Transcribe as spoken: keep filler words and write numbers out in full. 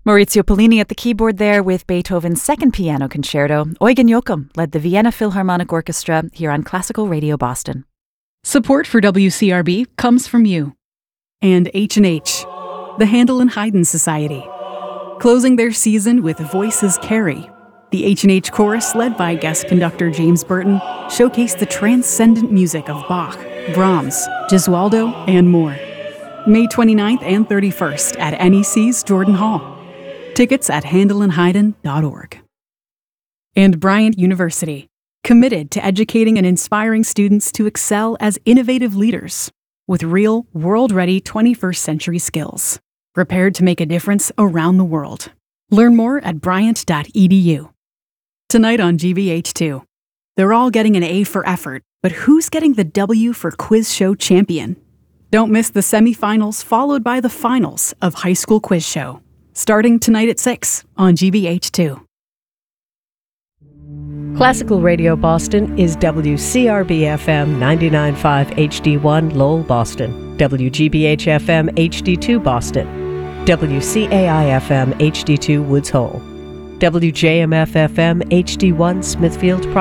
Maurizio Pollini at the keyboard there with Beethoven's Second Piano Concerto. Eugen Jochum led the Vienna Philharmonic Orchestra here on Classical Radio Boston. Support for W C R B comes from you. And H and H, the Handel and Haydn Society. Closing their season with Voices Carry. The H and H Chorus, led by guest conductor James Burton, showcased the transcendent music of Bach, Brahms, Gesualdo, and more. May twenty-ninth and thirty-first at N E C's Jordan Hall. Tickets at handel and haydn dot org. And Bryant University, committed to educating and inspiring students to excel as innovative leaders with real, world-ready twenty-first century skills, prepared to make a difference around the world. Learn more at bryant dot e d u. Tonight on G B H two, they're all getting an A for effort, but who's getting the W for Quiz Show Champion? Don't miss the semifinals followed by the finals of High School Quiz Show, starting tonight at six on G B H two. Classical Radio Boston is W C R B F M ninety-nine point five H D one Lowell, Boston, W G B H F M H D two Boston, W C A I F M H D two Woods Hole, W J M F F M H D one Smithfield,